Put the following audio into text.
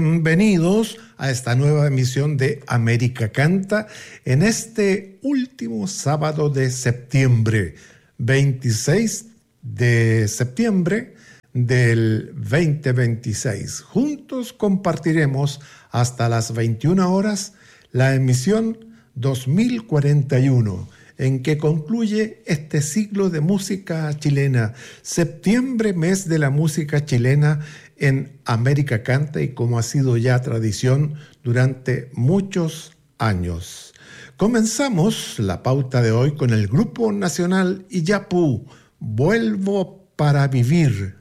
Bienvenidos a esta nueva emisión de América Canta en este último sábado de septiembre, 26 de septiembre del 2026. Juntos compartiremos hasta las 21 horas la emisión 2041, en que concluye este ciclo de música chilena. Septiembre, mes de la música chilena en América Canta, y como ha sido ya tradición durante muchos años. Comenzamos la pauta de hoy con el Grupo Nacional Illapú, Vuelvo para Vivir.